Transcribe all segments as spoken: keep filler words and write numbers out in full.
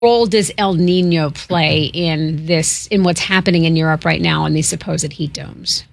role does El Nino play in this, in what's happening in Europe right now in these supposed heat domes?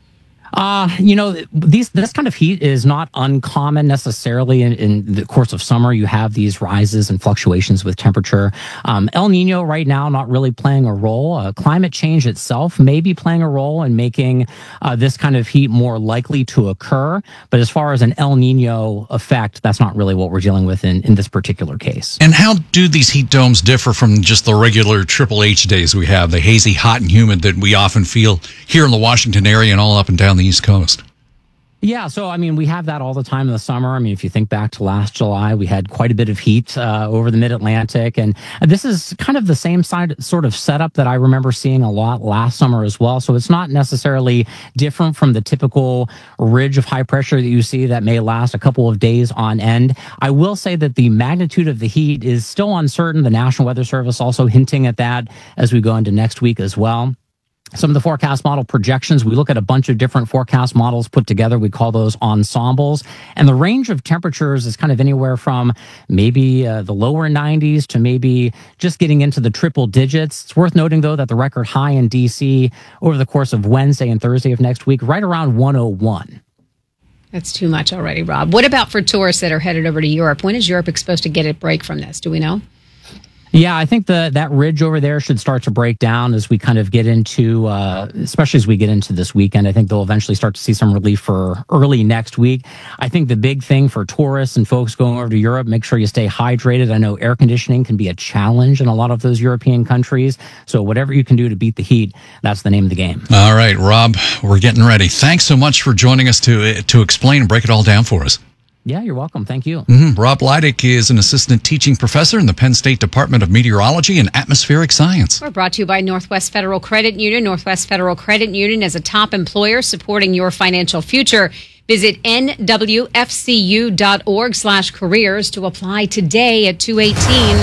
Uh, you know, these this kind of heat is not uncommon necessarily in, in the course of summer. You have these rises and fluctuations with temperature. Um, El Nino right now not really playing a role. Uh, climate change itself may be playing a role in making uh, this kind of heat more likely to occur. But as far as an El Nino effect, that's not really what we're dealing with in, in this particular case. And how do these heat domes differ from just the regular Triple H days we have, the hazy, hot, and humid that we often feel here in the Washington area and all up and down the East Coast? Yeah, so I mean, we have that all the time in the summer. I mean, if you think back to last July, we had quite a bit of heat uh, over the Mid-Atlantic, and this is kind of the same side sort of setup that I remember seeing a lot last summer as well. So it's not necessarily different from the typical ridge of high pressure that you see that may last a couple of days on end. I will say that the magnitude of the heat is still uncertain. The National Weather Service also hinting at that as we go into next week as well. Some of the forecast model projections, we look at a bunch of different forecast models put together. We call those ensembles. And the range of temperatures is kind of anywhere from maybe uh, the lower nineties to maybe just getting into the triple digits. It's worth noting, though, that the record high in D C over the course of Wednesday and Thursday of next week, right around one oh one. That's too much already, Rob. What about for tourists that are headed over to Europe? When is Europe supposed to get a break from this? Do we know? Yeah, I think the that ridge over there should start to break down as we kind of get into, uh, especially as we get into this weekend. I think they'll eventually start to see some relief for early next week. I think the big thing for tourists and folks going over to Europe, make sure you stay hydrated. I know air conditioning can be a challenge in a lot of those European countries. So whatever you can do to beat the heat, that's the name of the game. All right, Rob, we're getting ready. Thanks so much for joining us to to explain and break it all down for us. Yeah, you're welcome. Thank you. Mm-hmm. Rob Leidick is an assistant teaching professor in the Penn State Department of Meteorology and Atmospheric Science. We're brought to you by Northwest Federal Credit Union. Northwest Federal Credit Union is a top employer supporting your financial future. Visit N W F C U dot org slash careers to apply today at two eighteen.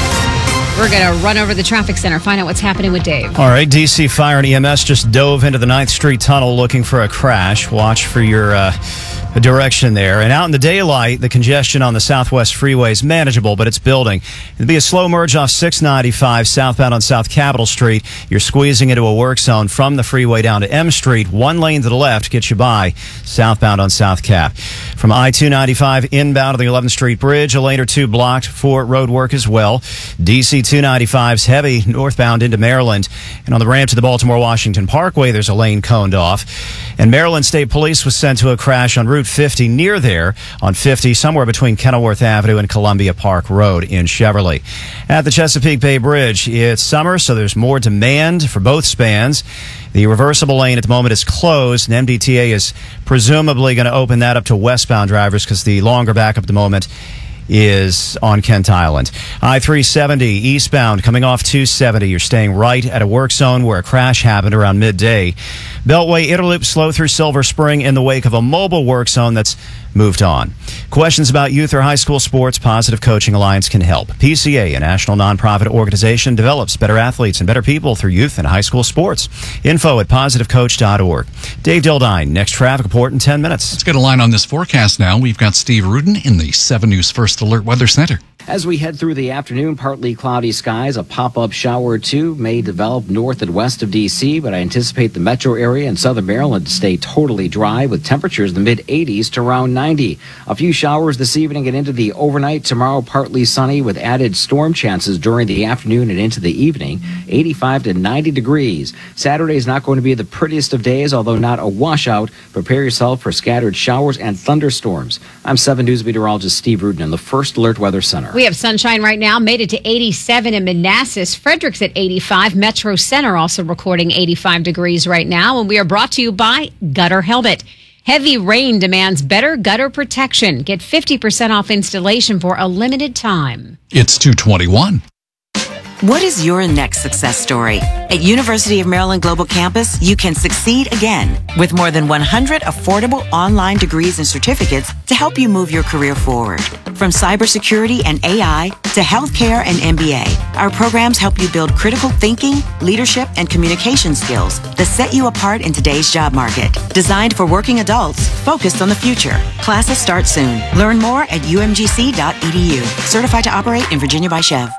We're going to run over the traffic center, find out what's happening with Dave. All right, D C Fire and E M S just dove into the ninth Street Tunnel looking for a crash. Watch for your uh, direction there. And out in the daylight, the congestion on the Southwest Freeway is manageable, but it's building. It'll be a slow merge off six ninety-five southbound on South Capitol Street. You're squeezing into a work zone from the freeway down to M Street. One lane to the left gets you by southbound on South Cap. From I two ninety-five inbound to the eleventh Street Bridge, a lane or two blocked for road work as well. D C two ninety-five's heavy northbound into Maryland. And on the ramp to the Baltimore-Washington Parkway, there's a lane coned off. And Maryland State Police was sent to a crash on Route fifty near there on fifty, somewhere between Kenilworth Avenue and Columbia Park Road in Cheverly. At the Chesapeake Bay Bridge, it's summer, so there's more demand for both spans. The reversible lane at the moment is closed, and M D T A is presumably going to open that up to westbound drivers because the longer backup at the moment is on Kent Island. I three seventy eastbound coming off two seventy. You're staying right at a work zone where a crash happened around midday. Beltway Interloop slow through Silver Spring in the wake of a mobile work zone that's moved on. Questions about youth or high school sports? Positive Coaching Alliance can help. P C A, a national nonprofit organization, develops better athletes and better people through youth and high school sports. Info at positive coach dot org. Dave Dildine, next traffic report in ten minutes. Let's get a line on this forecast now. We've got Steve Rudin in the seven News First Alert Weather Center. As we head through the afternoon, partly cloudy skies. A pop-up shower or two may develop north and west of D C, but I anticipate the metro area and southern Maryland to stay totally dry with temperatures in the mid eighties to around ninety. A few showers this evening and into the overnight. Tomorrow, partly sunny with added storm chances during the afternoon and into the evening. eighty-five to ninety degrees. Saturday is not going to be the prettiest of days, although not a washout. Prepare yourself for scattered showers and thunderstorms. I'm seven News meteorologist Steve Rudin in the First Alert Weather Center. We have sunshine right now, made it to eighty-seven in Manassas. Frederick's at eighty-five. Metro Center also recording eighty-five degrees right now. And we are brought to you by Gutter Helmet. Heavy rain demands better gutter protection. Get fifty percent off installation for a limited time. It's two twenty-one. What is your next success story? At University of Maryland Global Campus, you can succeed again with more than one hundred affordable online degrees and certificates to help you move your career forward. From cybersecurity and A I to healthcare and M B A, our programs help you build critical thinking, leadership, and communication skills that set you apart in today's job market. Designed for working adults, focused on the future. Classes start soon. Learn more at U M G C dot E D U. Certified to operate in Virginia by Chev.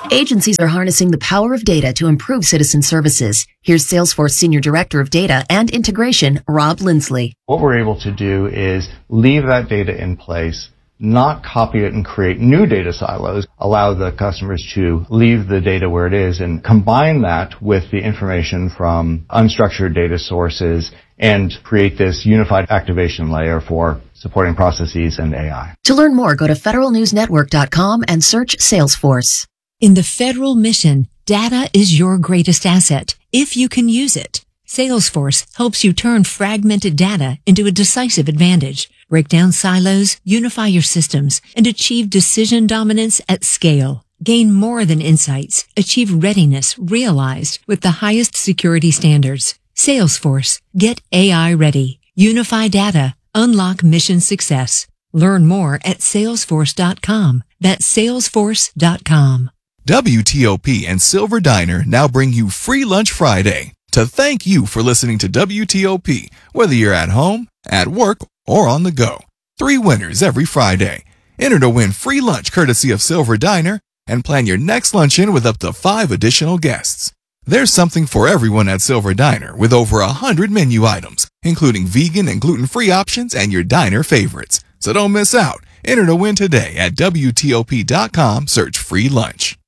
Agencies are harnessing the power of data to improve citizen services. Here's Salesforce Senior Director of Data and Integration, Rob Lindsley. What we're able to do is leave that data in place, not copy it and create new data silos, allow the customers to leave the data where it is and combine that with the information from unstructured data sources and create this unified activation layer for supporting processes and A I. To learn more, go to federal news network dot com and search Salesforce. In the federal mission, data is your greatest asset, if you can use it. Salesforce helps you turn fragmented data into a decisive advantage. Break down silos, unify your systems, and achieve decision dominance at scale. Gain more than insights. Achieve readiness realized with the highest security standards. Salesforce. Get A I ready. Unify data. Unlock mission success. Learn more at salesforce dot com. That's salesforce dot com. W T O P and Silver Diner now bring you Free Lunch Friday to thank you for listening to W T O P, whether you're at home, at work, or on the go. Three winners every Friday. Enter to win free lunch courtesy of Silver Diner and plan your next luncheon with up to five additional guests. There's something for everyone at Silver Diner with over a hundred menu items, including vegan and gluten-free options and your diner favorites. So don't miss out. Enter to win today at W T O P dot com. Search free lunch.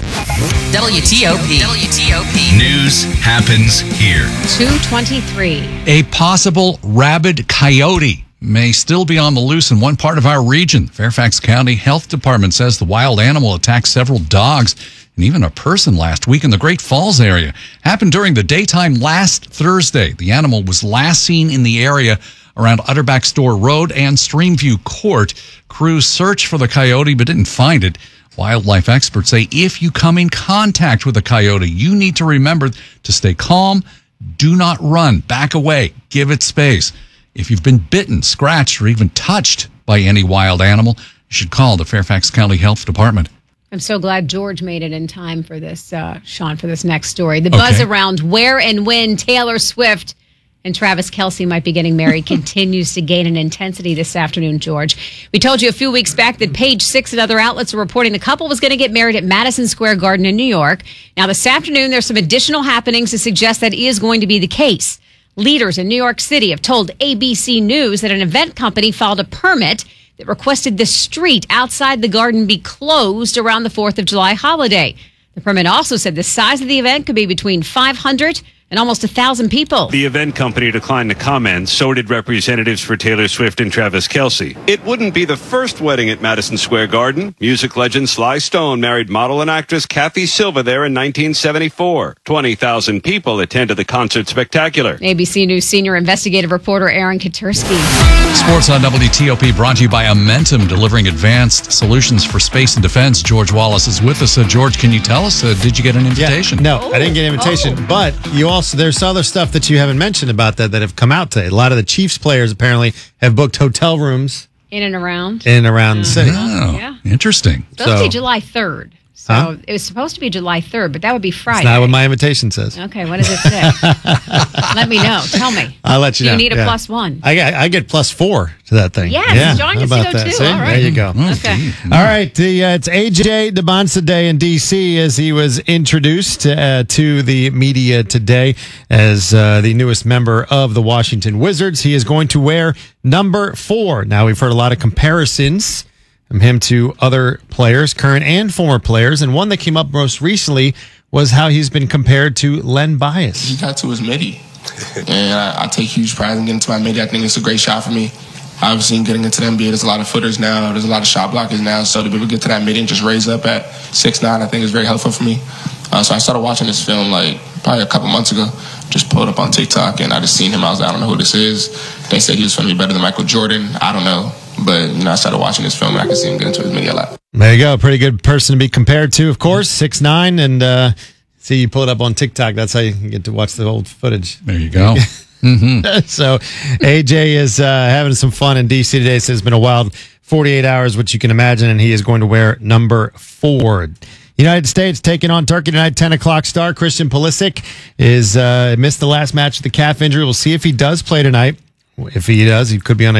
W T O P. W T O P. News happens here. two twenty-three. A possible rabid coyote may still be on the loose in one part of our region. Fairfax County Health Department says the wild animal attacked several dogs and even a person last week in the Great Falls area. Happened during the daytime last Thursday. The animal was last seen in the area around Utterback Store Road and Streamview Court. Crews searched for the coyote but didn't find it. Wildlife experts say if you come in contact with a coyote, you need to remember to stay calm, do not run, back away, give it space. If you've been bitten, scratched, or even touched by any wild animal, you should call the Fairfax County Health Department. I'm so glad George made it in time for this, uh, Sean, for this next story. The buzz okay. around where and when Taylor Swift and Travis Kelce might be getting married continues to gain in intensity this afternoon, George. We told you a few weeks back that Page Six and other outlets are reporting the couple was going to get married at Madison Square Garden in New York. Now, this afternoon, there's some additional happenings to suggest that is going to be the case. Leaders in New York City have told A B C News that an event company filed a permit that requested the street outside the garden be closed around the fourth of July holiday. The permit also said the size of the event could be between five hundred and almost a thousand people. The event company declined to comment. So did representatives for Taylor Swift and Travis Kelce. It wouldn't be the first wedding at Madison Square Garden. Music legend Sly Stone married model and actress Kathy Silva there in nineteen seventy-four. twenty thousand people attended the concert spectacular. A B C News senior investigative reporter Aaron Katursky. Sports on W T O P brought to you by Amentum, delivering advanced solutions for space and defense. George Wallace is with us. Uh, George, can you tell us, uh, did you get an invitation? Yeah, no, oh, I didn't get an invitation, oh. but you also there's other stuff that you haven't mentioned about that that have come out today. A lot of the Chiefs players apparently have booked hotel rooms in and around in and around the city. Oh, yeah. Interesting. It's supposed to be July third. So Huh? it was supposed to be July third, but that would be Friday. That's not what my invitation says. Okay, what does it say? Let me know. Tell me. I'll let you Do know. you need a Yeah. plus one? I get, I get plus four to that thing. Yes, yeah, John how gets to about go that? too. See? All right. There you go. Okay. All right, the, uh, it's A J Debonsa Day in D C as he was introduced uh, to the media today as uh, the newest member of the Washington Wizards. He is going to wear number four. Now, we've heard a lot of comparisons from him to other players, current and former players, and one that came up most recently was how he's been compared to Len Bias. He got to his midi, and I, I take huge pride in getting to my midi. I think it's a great shot for me. Obviously, getting into the N B A, there's a lot of footers now. There's a lot of shot blockers now. So to be able to get to that midi and just raise up at six nine, I think is very helpful for me. Uh, so I started watching this film like probably a couple months ago. Just pulled up on TikTok, and I just seen him. I was like, I don't know who this is. They said he was going to be better than Michael Jordan. I don't know. But, you know, I started watching this film, and I could see him get into his midi a lot. There you go. Pretty good person to be compared to, of course. six nine, and uh, see, you pull it up on TikTok. That's how you can get to watch the old footage. There you go. Mm-hmm. So A J is uh, having some fun in D C today. So it's been a wild forty-eight hours, which you can imagine, and he is going to wear number four. United States taking on Turkey tonight, ten o'clock start. Christian Pulisic is uh, missed the last match with the calf injury. We'll see if he does play tonight. If he does, he could be on a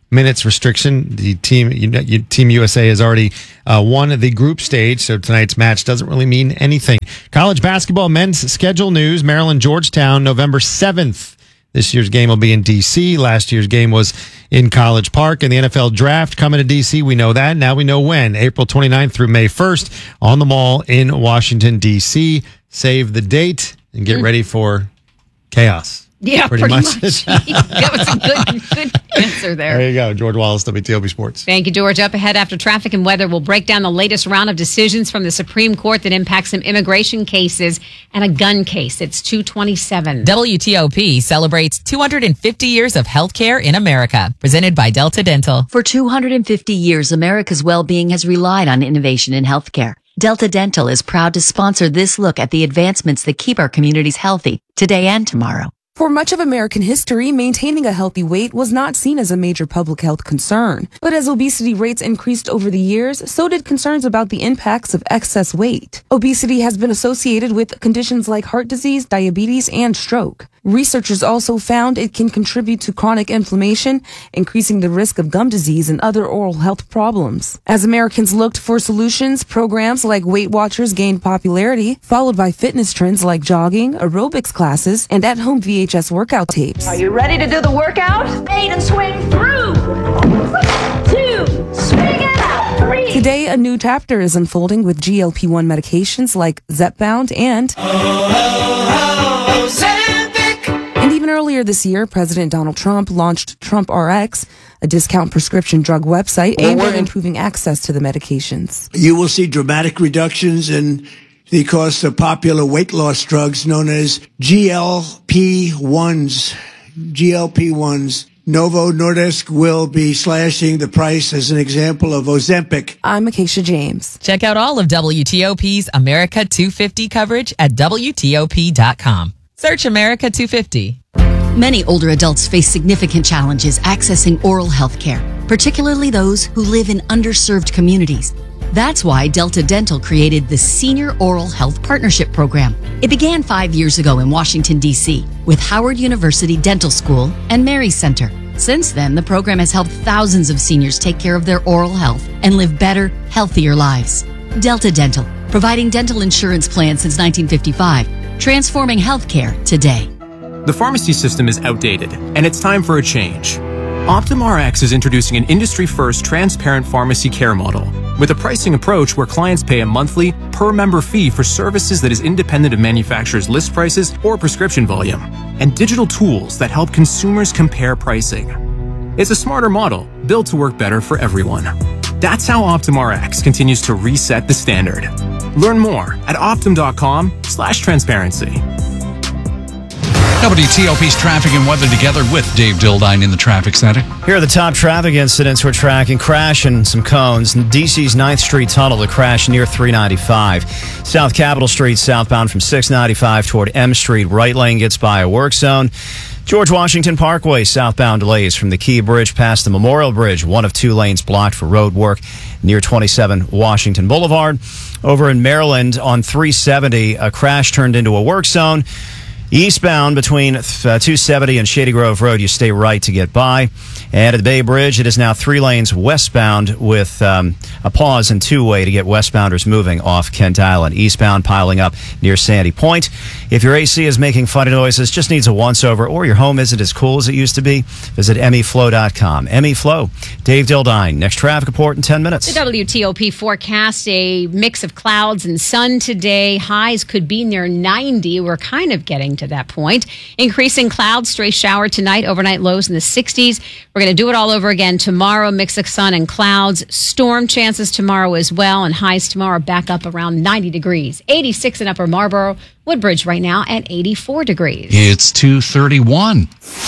minutes restriction. The team, you, Team U S A has already uh, won the group stage, so tonight's match doesn't really mean anything. College basketball men's schedule news: Maryland, Georgetown, November seventh. This year's game will be in D C. Last year's game was in College Park. And the N F L draft coming to D C. We know that. Now we know when. April twenty-ninth through May first on the Mall in Washington, D C. Save the date and get ready for chaos. Yeah, pretty, pretty much. much. That was a good, good answer there. There you go. George Wallace, W T O P Sports. Thank you, George. Up ahead after traffic and weather, we'll break down the latest round of decisions from the Supreme Court that impacts some immigration cases and a gun case. It's two twenty-seven. W T O P celebrates two hundred fifty years of healthcare in America. Presented by Delta Dental. For two hundred fifty years, America's well-being has relied on innovation in healthcare. Delta Dental is proud to sponsor this look at the advancements that keep our communities healthy today and tomorrow. For much of American history, maintaining a healthy weight was not seen as a major public health concern. But as obesity rates increased over the years, so did concerns about the impacts of excess weight. Obesity has been associated with conditions like heart disease, diabetes, and stroke. Researchers also found it can contribute to chronic inflammation, increasing the risk of gum disease and other oral health problems. As Americans looked for solutions, programs like Weight Watchers gained popularity, followed by fitness trends like jogging, aerobics classes, and at-home V H S workout tapes. Are you ready to do the workout? Eight and swing through. Two, swing it out. Three. Today, a new chapter is unfolding with G L P one medications like Zepbound and... Oh, oh, oh, And even earlier this year, President Donald Trump launched Trump R X, a discount prescription drug website aimed at improving access to the medications. You will see dramatic reductions in the cost of popular weight loss drugs known as G L P ones. G L P ones. Novo Nordisk will be slashing the price as an example of Ozempic. I'm Acacia James. Check out all of W T O P's America two fifty coverage at W T O P dot com. Search America two fifty. Many older adults face significant challenges accessing oral health care, particularly those who live in underserved communities. That's why Delta Dental created the Senior Oral Health Partnership Program. It began five years ago in Washington, D C with Howard University Dental School and Mary Center. Since then, the program has helped thousands of seniors take care of their oral health and live better, healthier lives. Delta Dental, providing dental insurance plans since nineteen fifty-five, transforming healthcare today. The pharmacy system is outdated, and it's time for a change. OptumRx is introducing an industry-first transparent pharmacy care model with a pricing approach where clients pay a monthly, per-member fee for services that is independent of manufacturers' list prices or prescription volume, and digital tools that help consumers compare pricing. It's a smarter model, built to work better for everyone. That's how OptumRx continues to reset the standard. Learn more at optum.com slash transparency. W T O P's traffic and weather together with Dave Dildine in the traffic center. Here are the top traffic incidents we're tracking. Crash and some cones. D C's ninth Street Tunnel, the crash near three ninety-five. South Capitol Street southbound from six ninety-five toward M Street. Right lane gets by a work zone. George Washington Parkway southbound delays from the Key Bridge past the Memorial Bridge. One of two lanes blocked for road work near twenty-seven Washington Boulevard. Over in Maryland on three seventy, a crash turned into a work zone. Eastbound between uh, two seventy and Shady Grove Road, you stay right to get by. And at the Bay Bridge, it is now three lanes westbound with um, a pause and two-way to get westbounders moving off Kent Island. Eastbound piling up near Sandy Point. If your A C is making funny noises, just needs a once-over, or your home isn't as cool as it used to be, visit M E Flow dot com. M E Flow. Dave Dildine. Next traffic report in ten minutes. The W T O P forecast, a mix of clouds and sun today. Highs could be near ninety. We're kind of getting to that point. Increasing clouds, stray shower tonight, overnight lows in the sixties. We're going to do it all over again tomorrow. Mix of sun and clouds. Storm chances tomorrow as well, and highs tomorrow back up around ninety degrees. eighty-six in Upper Marlboro. Woodbridge right now at eighty-four degrees. It's two thirty-one.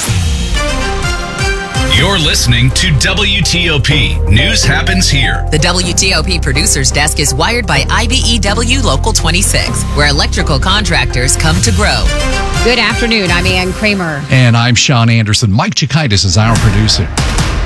You're listening to W T O P. News happens here. The W T O P producer's desk is wired by I B E W Local twenty-six, where electrical contractors come to grow. Good afternoon. I'm Ann Kramer. And I'm Sean Anderson. Mike Chikaitis is our producer.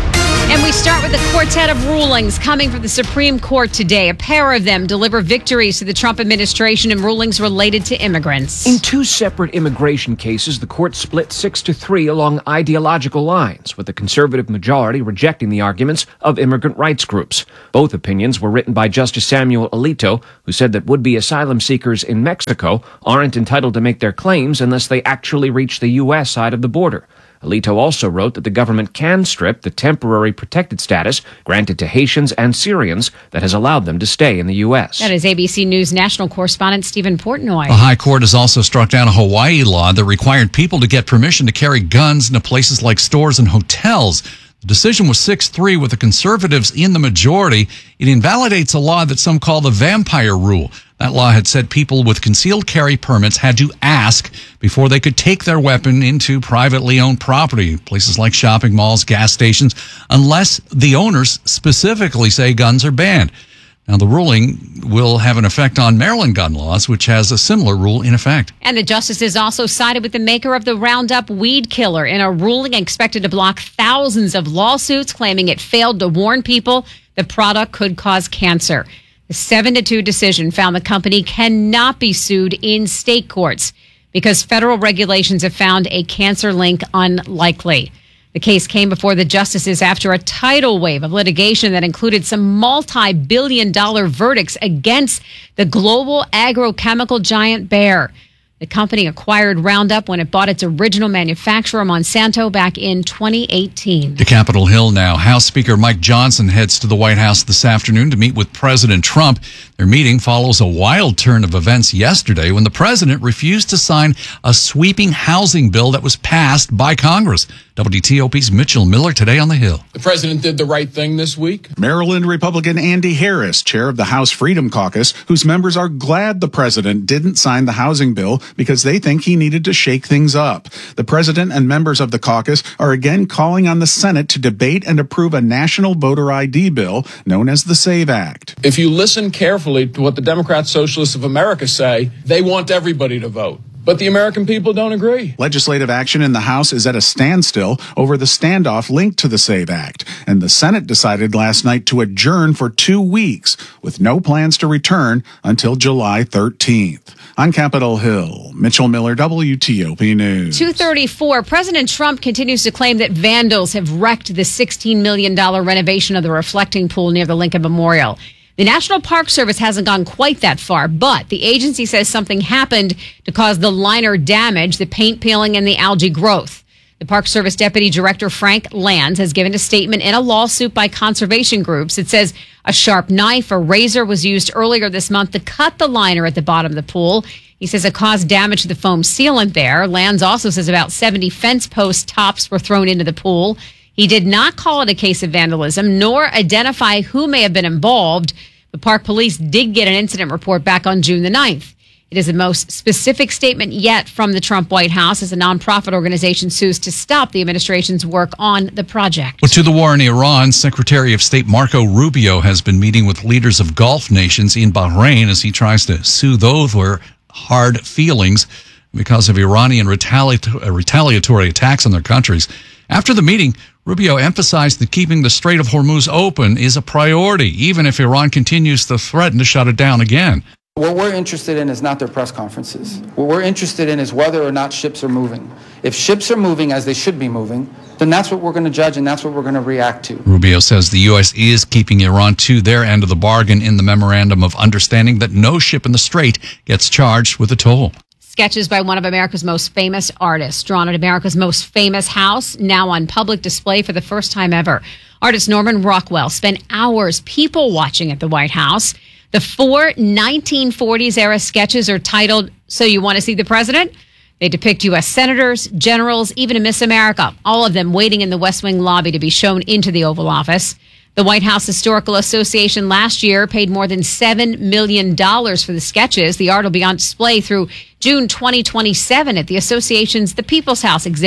And we start with a quartet of rulings coming from the Supreme Court today. A pair of them deliver victories to the Trump administration in rulings related to immigrants. In two separate immigration cases, the court split six to three along ideological lines, with the conservative majority rejecting the arguments of immigrant rights groups. Both opinions were written by Justice Samuel Alito, who said that would-be asylum seekers in Mexico aren't entitled to make their claims unless they actually reach the U S side of the border. Alito also wrote that the government can strip the temporary protected status granted to Haitians and Syrians that has allowed them to stay in the U S. That is A B C News national correspondent Stephen Portnoy. The High Court has also struck down a Hawaii law that required people to get permission to carry guns into places like stores and hotels. The decision was six three with the conservatives in the majority. It invalidates a law that some call the vampire rule. That law had said people with concealed carry permits had to ask before they could take their weapon into privately owned property, places like shopping malls, gas stations, unless the owners specifically say guns are banned. Now, the ruling will have an effect on Maryland gun laws, which has a similar rule in effect. And the justices also sided with the maker of the Roundup weed killer in a ruling expected to block thousands of lawsuits claiming it failed to warn people the product could cause cancer. The seven to two decision found the company cannot be sued in state courts because federal regulations have found a cancer link unlikely. The case came before the justices after a tidal wave of litigation that included some multi-billion dollar verdicts against the global agrochemical giant Bayer. The company acquired Roundup when it bought its original manufacturer, Monsanto, back in twenty eighteen. To Capitol Hill now. House Speaker Mike Johnson heads to the White House this afternoon to meet with President Trump. Their meeting follows a wild turn of events yesterday when the president refused to sign a sweeping housing bill that was passed by Congress. W T O P's Mitchell Miller today on the Hill. The president did the right thing this week. Maryland Republican Andy Harris, chair of the House Freedom Caucus, whose members are glad the president didn't sign the housing bill because they think he needed to shake things up. The president and members of the caucus are again calling on the Senate to debate and approve a national voter I D bill known as the SAVE Act. If you listen carefully to what the Democrat Socialists of America say, they want everybody to vote. But the American people don't agree. Legislative action in the House is at a standstill over the standoff linked to the SAVE Act. And the Senate decided last night to adjourn for two weeks with no plans to return until July thirteenth. On Capitol Hill, Mitchell Miller, W T O P News. two thirty-four, President Trump continues to claim that vandals have wrecked the sixteen million dollars renovation of the reflecting pool near the Lincoln Memorial. The National Park Service hasn't gone quite that far, but the agency says something happened to cause the liner damage, the paint peeling, and the algae growth. The Park Service Deputy Director Frank Lands has given a statement in a lawsuit by conservation groups. It says a sharp knife or razor was used earlier this month to cut the liner at the bottom of the pool. He says it caused damage to the foam sealant there. Lands also says about seventy fence post tops were thrown into the pool. He did not call it a case of vandalism, nor identify who may have been involved. The park police did get an incident report back on June the ninth. It is the most specific statement yet from the Trump White House as a nonprofit organization sues to stop the administration's work on the project. Well, to the war in Iran, Secretary of State Marco Rubio has been meeting with leaders of Gulf nations in Bahrain as he tries to soothe over hard feelings because of Iranian retaliat- retaliatory attacks on their countries. After the meeting, Rubio emphasized that keeping the Strait of Hormuz open is a priority, even if Iran continues to threaten to shut it down again. What we're interested in is not their press conferences. What we're interested in is whether or not ships are moving. If ships are moving as they should be moving, then that's what we're going to judge and that's what we're going to react to. Rubio says the U S is keeping Iran to their end of the bargain in the Memorandum of Understanding that no ship in the Strait gets charged with a toll. Sketches by one of America's most famous artists, drawn at America's most famous house, now on public display for the first time ever. Artist Norman Rockwell spent hours people watching at the White House. The four nineteen forties era sketches are titled, So You Want to See the President? They depict U S senators, generals, even a Miss America, all of them waiting in the West Wing lobby to be shown into the Oval Office. The White House Historical Association last year paid more than seven million dollars for the sketches. The art will be on display through June twenty twenty-seven at the association's The People's House exhibit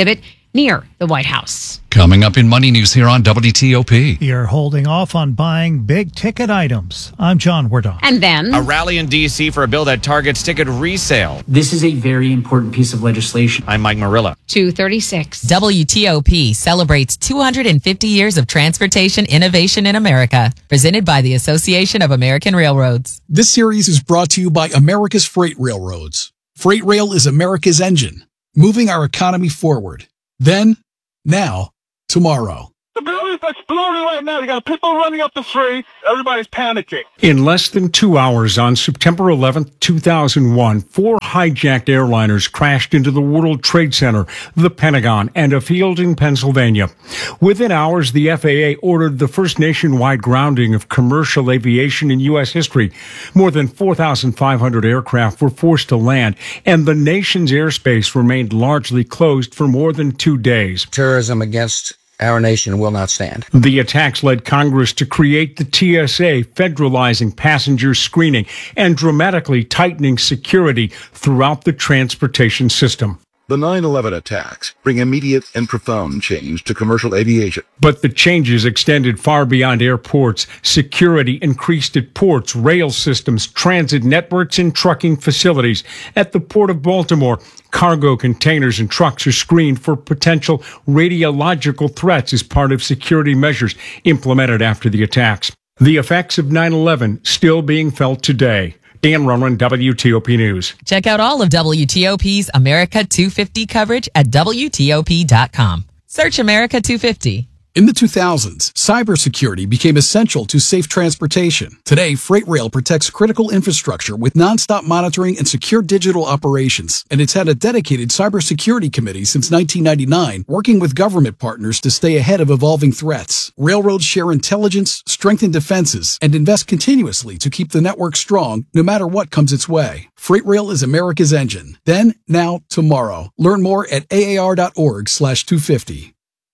near the White House. Coming up in Money News here on W T O P. You're holding off on buying big-ticket items. I'm John Wardon. And then a rally in D C for a bill that targets ticket resale. This is a very important piece of legislation. I'm Mike Marilla. two thirty-six. W T O P celebrates two hundred fifty years of transportation innovation in America. Presented by the Association of American Railroads. This series is brought to you by America's Freight Railroads. Freight Rail is America's engine, moving our economy forward. Then, now, tomorrow. The building's exploding right now. You got people running up the street. Everybody's panicking. In less than two hours on September eleventh, two thousand one, four hijacked airliners crashed into the World Trade Center, the Pentagon, and a field in Pennsylvania. Within hours, the F A A ordered the first nationwide grounding of commercial aviation in U S history. More than four thousand five hundred aircraft were forced to land, and the nation's airspace remained largely closed for more than two days. Terrorism against our nation will not stand. The attacks led Congress to create the T S A, federalizing passenger screening and dramatically tightening security throughout the transportation system. The nine eleven attacks bring immediate and profound change to commercial aviation. But the changes extended far beyond airports. Security increased at ports, rail systems, transit networks, and trucking facilities. At the Port of Baltimore, cargo containers and trucks are screened for potential radiological threats as part of security measures implemented after the attacks. The effects of nine eleven still being felt today. Dan Runman, W T O P News. Check out all of W T O P's America two fifty coverage at W T O P dot com. Search America two fifty. In the two thousands, cybersecurity became essential to safe transportation. Today, Freight Rail protects critical infrastructure with nonstop monitoring and secure digital operations. And it's had a dedicated cybersecurity committee since nineteen ninety-nine, working with government partners to stay ahead of evolving threats. Railroads share intelligence, strengthen defenses, and invest continuously to keep the network strong no matter what comes its way. Freight Rail is America's engine. Then, now, tomorrow. Learn more at A A R dot org slash two fifty.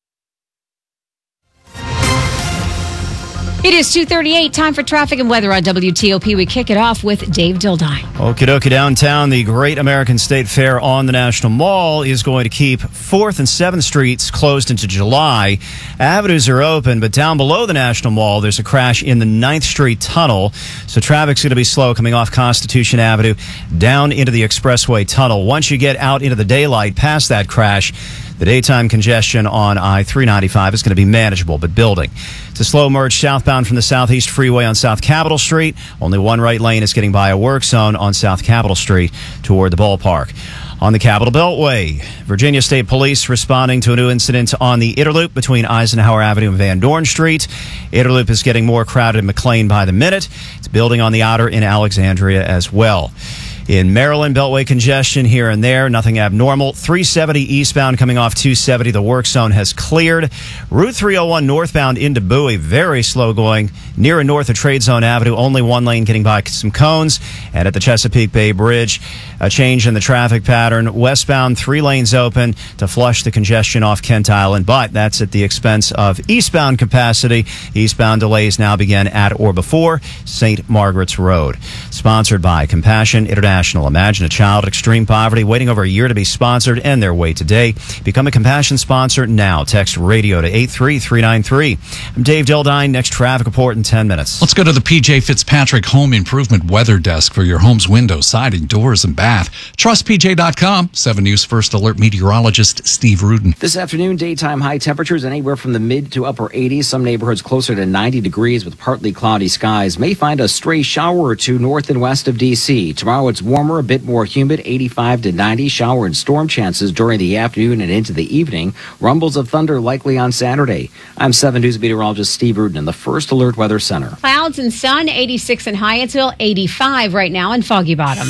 It is two thirty-eight, time for traffic and weather on W T O P. We kick it off with Dave Dildine. Okie dokie, downtown, the Great American State Fair on the National Mall is going to keep fourth and seventh Streets closed into July. Avenues are open, but down below the National Mall, there's a crash in the ninth Street Tunnel. So traffic's going to be slow coming off Constitution Avenue down into the Expressway Tunnel. Once you get out into the daylight past that crash, the daytime congestion on I three ninety-five is going to be manageable, but building. It's a slow merge southbound from the Southeast Freeway on South Capitol Street. Only one right lane is getting by a work zone on South Capitol Street toward the ballpark. On the Capitol Beltway, Virginia State Police responding to a new incident on the Interloop between Eisenhower Avenue and Van Dorn Street. Interloop is getting more crowded in McLean by the minute. It's building on the outer in Alexandria as well. In Maryland, Beltway congestion here and there, nothing abnormal. three seventy eastbound coming off two seventy, the work zone has cleared. Route three oh one northbound into Bowie, very slow going. Near and north of Trade Zone Avenue, only one lane getting by some cones. And at the Chesapeake Bay Bridge, a change in the traffic pattern. Westbound, three lanes open to flush the congestion off Kent Island, but that's at the expense of eastbound capacity. Eastbound delays now begin at or before Saint Margaret's Road. Sponsored by Compassion International. Imagine a child at extreme poverty waiting over a year to be sponsored and their way today. Become a Compassion sponsor now. Text radio to eight three three nine three. I'm Dave Dildine. Next traffic report in ten minutes. Let's go to the P J Fitzpatrick Home Improvement Weather Desk for your home's windows, siding, doors, and bath. Trust P J dot com. seven News First Alert meteorologist Steve Rudin. This afternoon, daytime high temperatures anywhere from the mid to upper eighties. Some neighborhoods closer to ninety degrees with partly cloudy skies. May find a stray shower or two north and west of D C. Tomorrow it's warmer, a bit more humid, eighty-five to ninety. Shower and storm chances during the afternoon and into the evening. Rumbles of thunder likely on Saturday. I'm seven News meteorologist Steve Rudin in the First Alert Weather Center. Clouds and sun, eighty-six in Hyattsville, eighty-five right now in Foggy Bottom.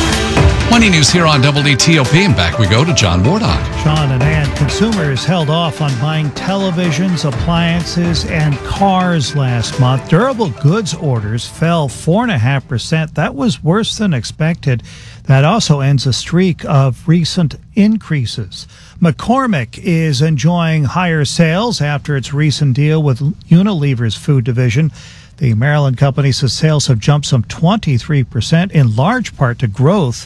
Money News here on W T O P, and back we go to John Wardock. Sean and Ann, consumers held off on buying televisions, appliances, and cars last month. Durable goods orders fell four point five percent. That was worse than expected. That also ends a streak of recent increases. McCormick is enjoying higher sales after its recent deal with Unilever's food division. The Maryland company says sales have jumped some twenty-three percent, in large part to growth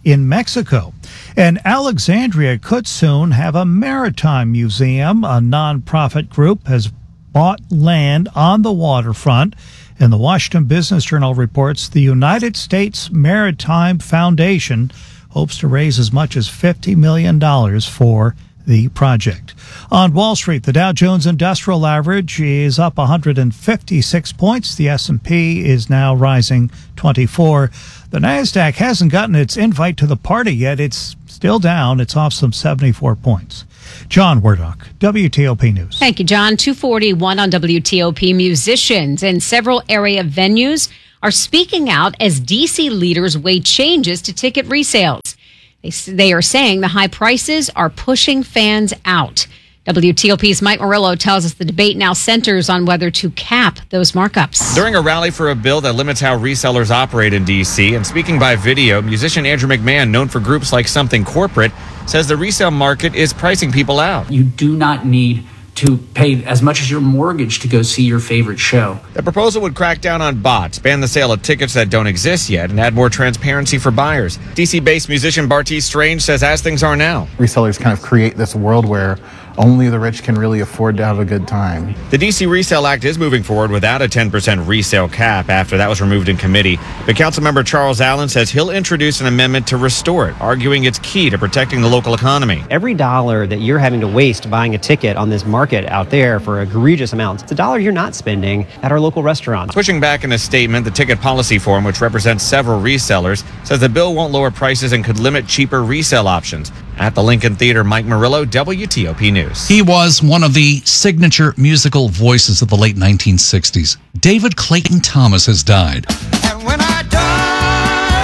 in Mexico. And Alexandria could soon have a maritime museum. A nonprofit group has bought land on the waterfront. And the Washington Business Journal reports the United States Maritime Foundation hopes to raise as much as fifty million dollars for the project. On Wall Street, the Dow Jones Industrial Average is up one hundred fifty-six points. The S and P is now rising twenty-four. The NASDAQ hasn't gotten its invite to the party yet. It's still down. It's off some seventy-four points. John Wardock, W T O P News. Thank you, John. two forty-one on W T O P. Musicians in several area venues are speaking out as D C leaders weigh changes to ticket resales. They, they are saying the high prices are pushing fans out. W T O P's Mike Murillo tells us the debate now centers on whether to cap those markups. During a rally for a bill that limits how resellers operate in D C, and speaking by video, musician Andrew McMahon, known for groups like Something Corporate, says the resale market is pricing people out. You do not need to pay as much as your mortgage to go see your favorite show. The proposal would crack down on bots, ban the sale of tickets that don't exist yet, and add more transparency for buyers. D C-based musician Bartees Strange says as things are now, resellers kind of create this world where only the rich can really afford to have a good time. The D C Resale Act is moving forward without a ten percent resale cap after that was removed in committee. But Councilmember Charles Allen says he'll introduce an amendment to restore it, arguing it's key to protecting the local economy. Every dollar that you're having to waste buying a ticket on this market out there for egregious amounts, it's a dollar you're not spending at our local restaurants. Pushing back in a statement, the Ticket Policy Forum, which represents several resellers, says the bill won't lower prices and could limit cheaper resale options. At the Lincoln Theater, Mike Murillo, W T O P News. He was one of the signature musical voices of the late nineteen sixties. David Clayton Thomas has died. And when I die,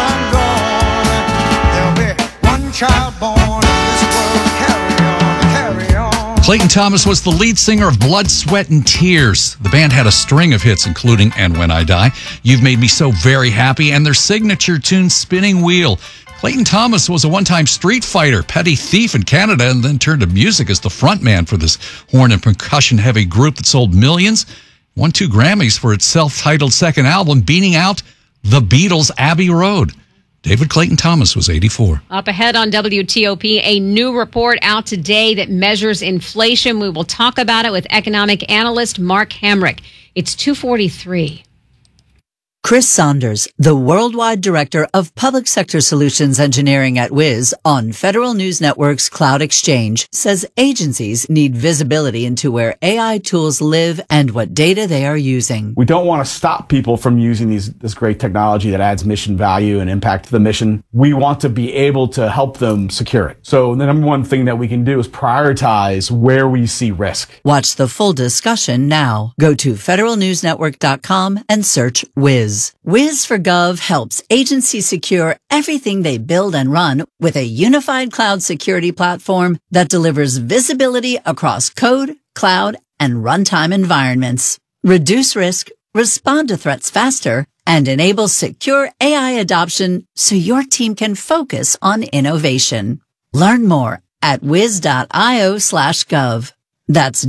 and when I'm gone, there'll be one child born in this world. Carry on, carry on. Clayton Thomas was the lead singer of Blood, Sweat, and Tears. The band had a string of hits, including And When I Die, You've Made Me So Very Happy, and their signature tune, Spinning Wheel. Clayton Thomas was a one-time street fighter, petty thief in Canada, and then turned to music as the frontman for this horn and percussion-heavy group that sold millions. Won two Grammys for its self-titled second album, beating out the Beatles' Abbey Road. David Clayton Thomas was eighty-four. Up ahead on W T O P, a new report out today that measures inflation. We will talk about it with economic analyst Mark Hamrick. It's two forty-three. Chris Saunders, the Worldwide Director of Public Sector Solutions Engineering at Wiz on Federal News Network's Cloud Exchange, says agencies need visibility into where A I tools live and what data they are using. We don't want to stop people from using these, this great technology that adds mission value and impact to the mission. We want to be able to help them secure it. So the number one thing that we can do is prioritize where we see risk. Watch the full discussion now. Go to federal news network dot com and search Wiz. Wiz for Gov helps agencies secure everything they build and run with a unified cloud security platform that delivers visibility across code, cloud, and runtime environments. Reduce risk, respond to threats faster, and enable secure A I adoption so your team can focus on innovation. Learn more at wiz.io slash gov. That's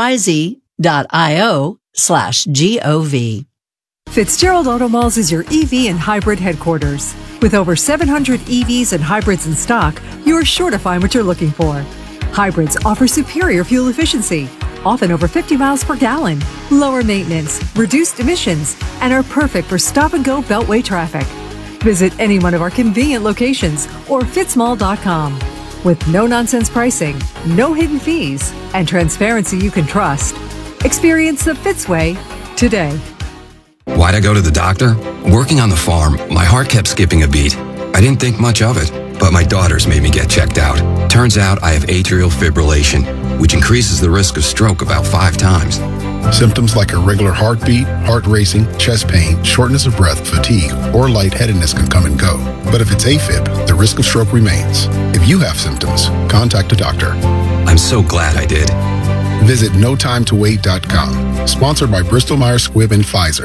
W-I-Z.io slash G-O-V. Fitzgerald Auto Malls is your E V and hybrid headquarters. With over seven hundred E Vs and hybrids in stock, you're sure to find what you're looking for. Hybrids offer superior fuel efficiency, often over fifty miles per gallon, lower maintenance, reduced emissions, and are perfect for stop-and-go beltway traffic. Visit any one of our convenient locations or fitzmall dot com. With no-nonsense pricing, no hidden fees, and transparency you can trust. Experience the Fitz way today. Why'd I go to the doctor? Working on the farm, my heart kept skipping a beat. I didn't think much of it, but my daughters made me get checked out. Turns out I have atrial fibrillation, which increases the risk of stroke about five times. Symptoms like irregular heartbeat, heart racing, chest pain, shortness of breath, fatigue, or lightheadedness can come and go. But if it's AFib, the risk of stroke remains. If you have symptoms, contact a doctor. I'm so glad I did. Visit no time to wait dot com. Sponsored by Bristol Myers Squibb and Pfizer.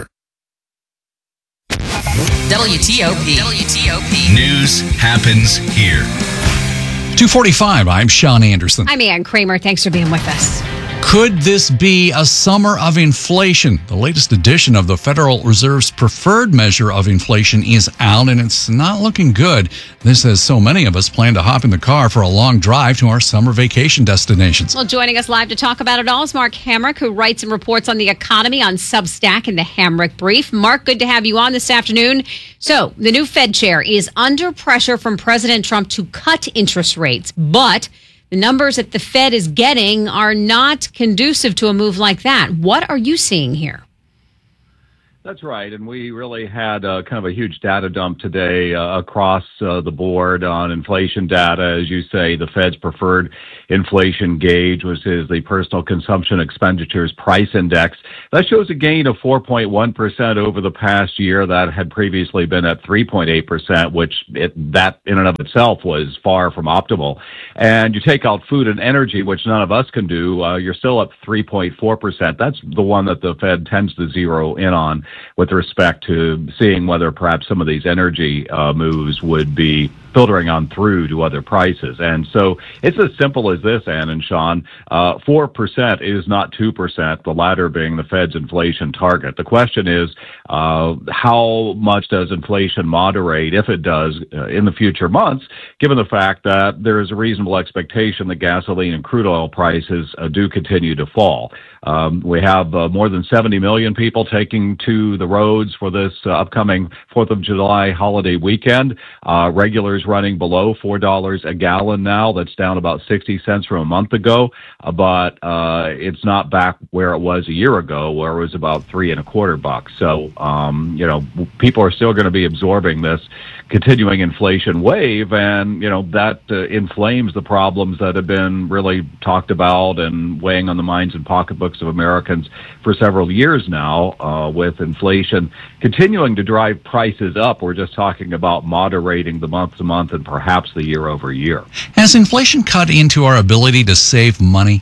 W T O P. W T O P. News happens here. two forty-five, I'm Sean Anderson. I'm Ann Kramer. Thanks for being with us. Could this be a summer of inflation? The latest edition of the Federal Reserve's preferred measure of inflation is out, and it's not looking good. This as so many of us plan to hop in the car for a long drive to our summer vacation destinations. Well, joining us live to talk about it all is Mark Hamrick, who writes and reports on the economy on Substack in the Hamrick Brief. Mark, good to have you on this afternoon. So, the new Fed chair is under pressure from President Trump to cut interest rates, but the numbers that the Fed is getting are not conducive to a move like that. What are you seeing here? That's right. And we really had uh, kind of a huge data dump today uh, across uh, the board on inflation data. As you say, the Fed's preferred inflation gauge, which is the Personal Consumption Expenditures Price Index. That shows a gain of four point one percent over the past year. That had previously been at three point eight percent, which it, that in and of itself was far from optimal. And you take out food and energy, which none of us can do, uh, you're still up three point four percent. That's the one that the Fed tends to zero in on with respect to seeing whether perhaps some of these energy uh, moves would be filtering on through to other prices. And so it's as simple as this, Ann and Sean. Uh, four percent is not two percent, the latter being the Fed's inflation target. The question is, uh, how much does inflation moderate, if it does, uh, in the future months, given the fact that there is a reasonable expectation that gasoline and crude oil prices uh, do continue to fall. Um, we have uh, more than seventy million people taking to the roads for this uh, upcoming fourth of July holiday weekend. Uh, regulars running below four dollars a gallon now. That's down about sixty cents from a month ago, uh, but uh, it's not back where it was a year ago, where it was about three and a quarter bucks. So, um, you know, people are still going to be absorbing this continuing inflation wave, and, you know, that uh, inflames the problems that have been really talked about and weighing on the minds and pocketbooks of Americans for several years now, uh, with inflation continuing to drive prices up. We're just talking about moderating the month to month and perhaps the year over year. Has inflation cut into our ability to save money?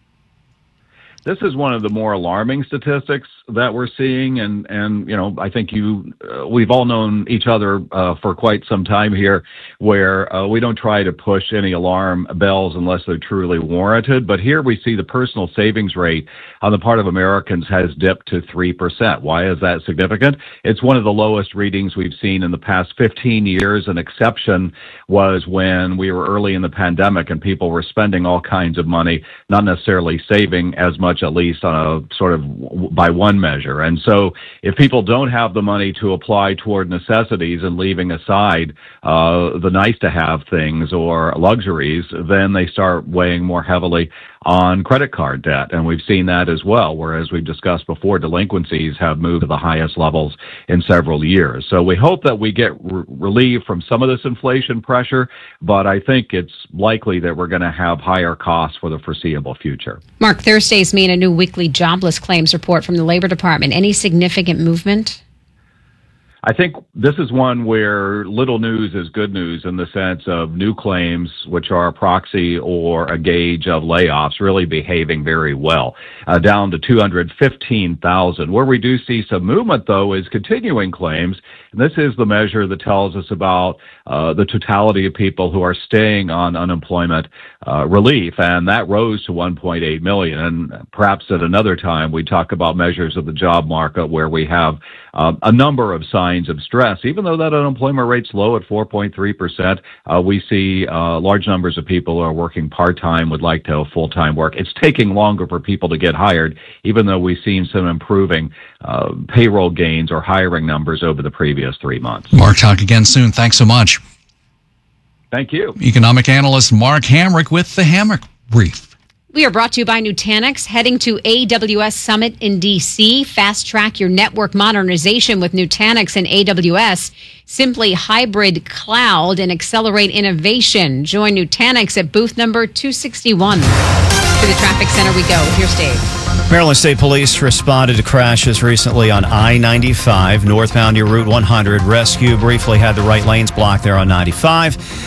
This is one of the more alarming statistics that we're seeing, and and you know, I think you uh, we've all known each other uh, for quite some time here, where uh, we don't try to push any alarm bells unless they're truly warranted. But here we see the personal savings rate on the part of Americans has dipped to three percent. Why is that significant? It's one of the lowest readings we've seen in the past fifteen years. An exception was when we were early in the pandemic and people were spending all kinds of money, not necessarily saving as much, at least on a sort of by one measure. And so if people don't have the money to apply toward necessities and leaving aside uh, the nice to have things or luxuries, then they start weighing more heavily on credit card debt. And we've seen that as well, whereas we've discussed before, delinquencies have moved to the highest levels in several years. So we hope that we get re- relief from some of this inflation pressure, but I think it's likely that we're going to have higher costs for the foreseeable future. Mark, Thursdays mean a new weekly jobless claims report from the Labor Department. Any significant movement? I think this is one where little news is good news in the sense of new claims, which are a proxy or a gauge of layoffs, really behaving very well, uh, down to two hundred fifteen thousand. Where we do see some movement, though, is continuing claims. And this is the measure that tells us about uh, the totality of people who are staying on unemployment uh, relief, and that rose to one point eight million. And perhaps at another time, we talk about measures of the job market where we have uh, a number of signs of stress. Even though that unemployment rate's low at four point three percent, uh, we see uh, large numbers of people who are working part-time, would like to have full-time work. It's taking longer for people to get hired, even though we've seen some improving uh, payroll gains or hiring numbers over the previous three months. Mark, talk again soon. Thanks so much. Thank you. Economic analyst Mark Hamrick with the Hamrick Brief. We are brought to you by Nutanix. Heading to A W S Summit in D C. Fast track your network modernization with Nutanix and A W S. Simply hybrid cloud and accelerate innovation. Join Nutanix at booth number two sixty-one. To the traffic center we go. Here's Dave. Maryland State Police responded to crashes recently on I ninety-five, northbound near Route one hundred. Rescue briefly had the right lanes blocked there on ninety-five.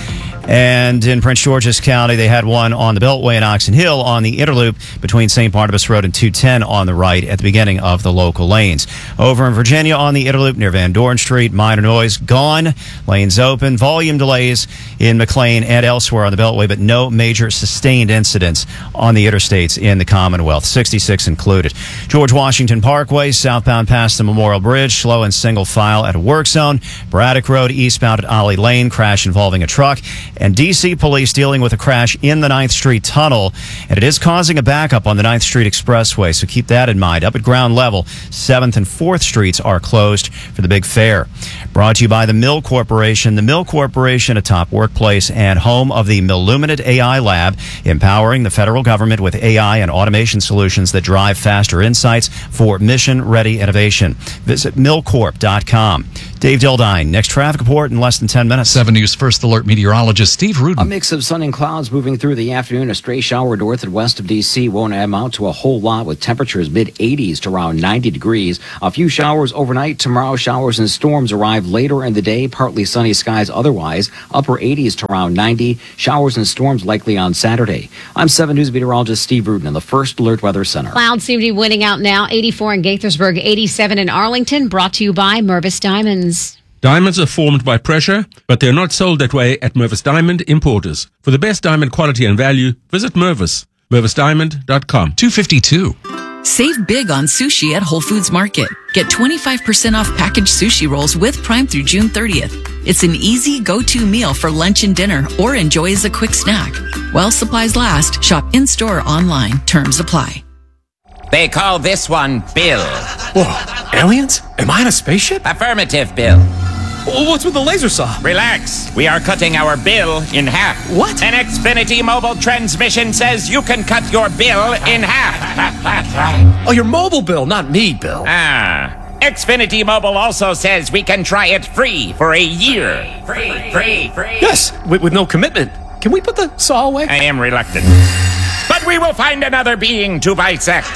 And in Prince George's County, they had one on the Beltway in Oxon Hill on the Interloop between Saint Barnabas Road and two ten on the right at the beginning of the local lanes. Over in Virginia on the Interloop near Van Dorn Street, minor noise gone. Lanes open. Volume delays in McLean and elsewhere on the Beltway, but no major sustained incidents on the interstates in the Commonwealth. sixty-six included. George Washington Parkway, southbound past the Memorial Bridge, slow and single file at a work zone. Braddock Road, eastbound at Ollie Lane, crash involving a truck. And D C police dealing with a crash in the ninth Street Tunnel, and it is causing a backup on the ninth Street Expressway, so keep that in mind. Up at ground level, seventh and fourth Streets are closed for the big fair. Brought to you by the Mill Corporation. The Mill Corporation, a top workplace and home of the Milluminate A I Lab, empowering the federal government with A I and automation solutions that drive faster insights for mission-ready innovation. Visit millcorp dot com. Dave Dildine, next traffic report in less than ten minutes. seven News First Alert meteorologist Steve Rudin. A mix of sun and clouds moving through the afternoon. A stray shower north and west of D C won't amount to a whole lot, with temperatures mid eighties to around ninety degrees. A few showers overnight. Tomorrow, showers and storms arrive later in the day. Partly sunny skies otherwise. Upper eighties to around ninety. Showers and storms likely on Saturday. I'm seven News meteorologist Steve Rudin in the First Alert Weather Center. Clouds seem to be winning out now. eighty-four in Gaithersburg, eighty-seven in Arlington. Brought to you by Mervis Diamonds. Diamonds are formed by pressure, but they're not sold that way at Mervis Diamond Importers. For the best diamond quality and value, visit Mervis. Mervis Diamond dot com. two fifty-two. Save big on sushi at Whole Foods Market. Get twenty-five percent off packaged sushi rolls with Prime through June thirtieth. It's an easy go-to meal for lunch and dinner, or enjoy as a quick snack. While supplies last, shop in-store or online. Terms apply. They call this one Bill. Whoa, aliens? Am I in a spaceship? Affirmative, Bill. What's with the laser saw? Relax. We are cutting our bill in half. What? An Xfinity mobile transmission says you can cut your bill in half. Oh, your mobile bill, not me, Bill. Ah. Xfinity Mobile also says we can try it free for a year. Free, free, free. Yes, with, with no commitment. Can we put the saw away? I am reluctant. But we will find another being to bisect.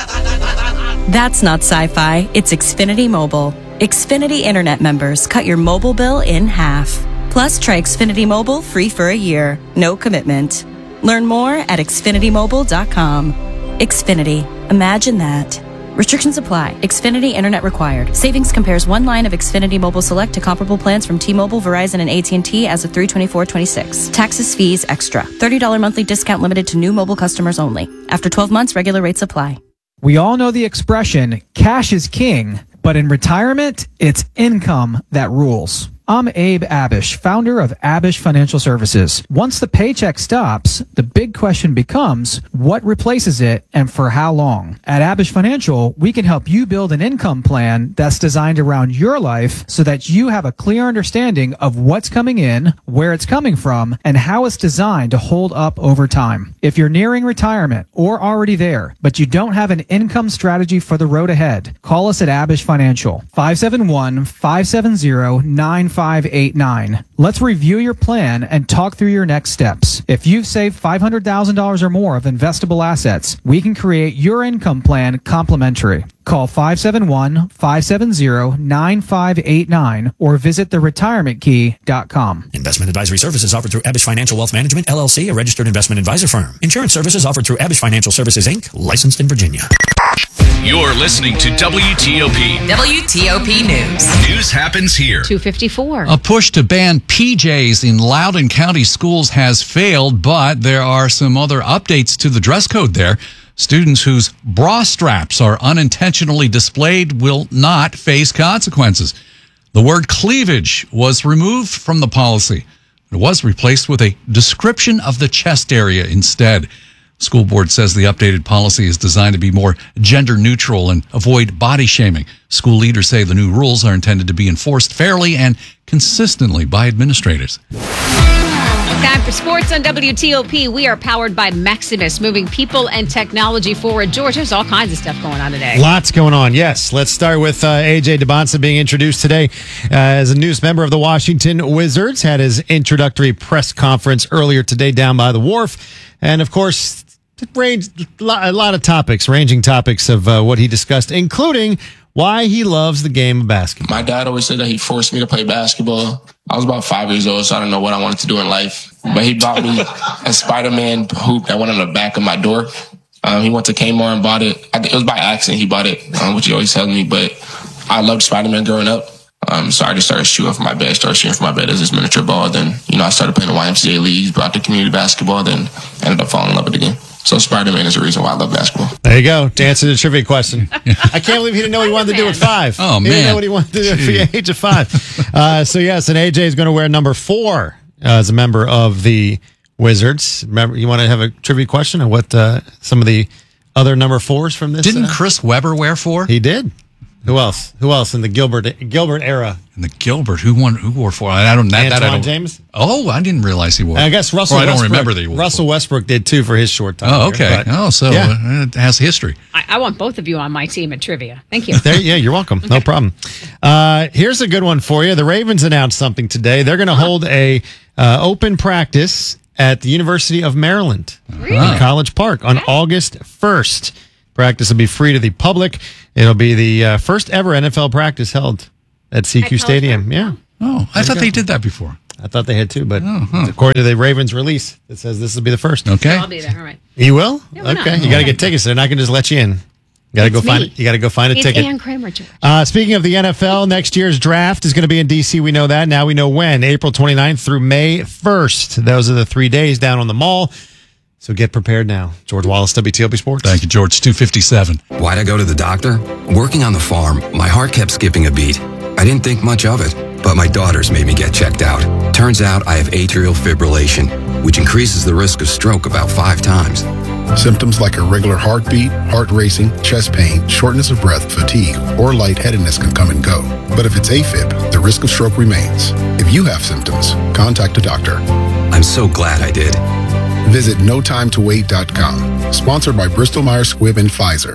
That's not sci-fi. It's Xfinity Mobile. Xfinity Internet members cut your mobile bill in half. Plus, try Xfinity Mobile free for a year. No commitment. Learn more at xfinity mobile dot com. Xfinity. Imagine that. Restrictions apply. Xfinity Internet required. Savings compares one line of Xfinity Mobile Select to comparable plans from T-Mobile, Verizon, and A T and T as of three twenty-four twenty-six. Taxes, fees, extra. thirty dollars monthly discount limited to new mobile customers only. After twelve months, regular rates apply. We all know the expression, cash is king, but in retirement, it's income that rules. I'm Abe Abish, founder of Abish Financial Services. Once the paycheck stops, the big question becomes, what replaces it and for how long? At Abish Financial, we can help you build an income plan that's designed around your life so that you have a clear understanding of what's coming in, where it's coming from, and how it's designed to hold up over time. If you're nearing retirement or already there, but you don't have an income strategy for the road ahead, call us at Abish Financial, five seven one, five seven zero, nine five eight nine. Let's review your plan and talk through your next steps. If you've saved five hundred thousand dollars or more of investable assets, we can create your income plan complimentary. Call five seven one, five seven zero, nine five eight nine or visit the retirement key dot com. Investment advisory services offered through Abish Financial Wealth Management, L L C, a registered investment advisor firm. Insurance services offered through Abish Financial Services, Incorporated, licensed in Virginia. You're listening to W T O P. W T O P News. News happens here. two fifty-four. A push to ban P Js in Loudoun County schools has failed, but there are some other updates to the dress code there. Students whose bra straps are unintentionally displayed will not face consequences. The word cleavage was removed from the policy. It was replaced with a description of the chest area instead. School board says the updated policy is designed to be more gender neutral and avoid body shaming. School leaders say the new rules are intended to be enforced fairly and consistently by administrators. Time for sports on W T O P. We are powered by Maximus, moving people and technology forward. George, there's all kinds of stuff going on today. Lots going on, yes. Let's start with uh, A J Debonsa being introduced today uh, as a newest member of the Washington Wizards. Had his introductory press conference earlier today down by the wharf. And, of course, it ranged a lot of topics, ranging topics of uh, what he discussed, including why he loves the game of basketball. My dad always said that he forced me to play basketball. I was about five years old, so I didn't know what I wanted to do in life. but he bought me a Spider-Man hoop that went on the back of my door. Um, he went to Kmart and bought it. I, it was by accident he bought it, um, which he always tells me, but I loved Spider-Man growing up. Um, so I just started shooting for my bed, started shooting for my bed as this miniature ball. Then, you know, I started playing the Y M C A leagues, brought the community basketball, then ended up falling in love with the game. So Spider-Man is the reason why I love basketball. There you go. To answer the trivia question. I can't believe he didn't know what he wanted to do at five. Oh, he man. didn't know what he wanted to do at the age of five. Uh, so, yes, and A J is going to wear number four uh, as a member of the Wizards. Remember, you want to have a trivia question on what uh, some of the other number fours from this? Didn't uh, Chris Webber wear four? He did. Who else? Who else in the Gilbert Gilbert era? In the Gilbert, who won? Who wore four? I don't. That, Antoine that I don't. James. Oh, I didn't realize he wore. I guess Russell. Or I don't Westbrook, remember that he wore. Russell Westbrook did too for his short time. Oh, okay. Here, but, oh, so yeah. uh, it has history. I, I want both of you on my team at trivia. Thank you. There, yeah, you're welcome. No problem. Uh, here's a good one for you. The Ravens announced something today. They're going to hold a uh, open practice at the University of Maryland Really? in College Park on August first. Practice will be free to the public. It'll be the uh, first ever N F L practice held at C Q Stadium. Yeah. Oh, I thought they did that before. I thought they had too, but Oh, huh. according to the Ravens release, it says this will be the first. Okay. I'll be there. All right. You will? Yeah, why Okay. not? You got to get tickets. They're not going to just let you in. You got to go It's find me. it. You got to go find a It's ticket. Ann Kramer. George. Uh, speaking of the N F L, next year's draft is going to be in D C. We know that. Now we know when. April twenty-ninth through May first. Those are the three days down on the mall. So get prepared now. George Wallace, W T O P Sports. Thank you, George. two fifty-seven. Why'd I go to the doctor? Working on the farm, my heart kept skipping a beat. I didn't think much of it, but my daughters made me get checked out. Turns out I have atrial fibrillation, which increases the risk of stroke about five times. Symptoms like irregular heartbeat, heart racing, chest pain, shortness of breath, fatigue, or lightheadedness can come and go. But if it's AFib, the risk of stroke remains. If you have symptoms, contact a doctor. I'm so glad I did. Visit no time to wait dot com. Sponsored by Bristol Myers Squibb and Pfizer.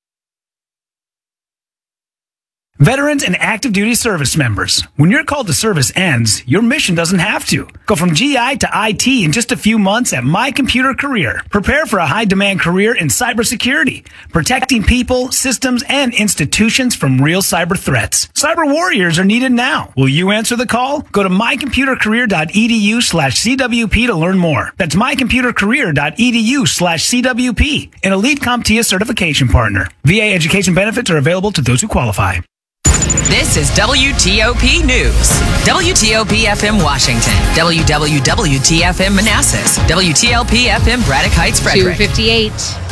Veterans and active duty service members, when your call to service ends, your mission doesn't have to. Go from G I to I T in just a few months at My Computer Career. Prepare for a high-demand career in cybersecurity, protecting people, systems, and institutions from real cyber threats. Cyber warriors are needed now. Will you answer the call? Go to my computer career dot e d u slash c w p to learn more. That's my computer career dot e d u slash c w p, an Elite CompTIA certification partner. V A education benefits are available to those who qualify. This is W T O P News. W T O P F M Washington. W W W T F M Manassas. W T L P F M Braddock Heights, two Frederick. fifty-eight.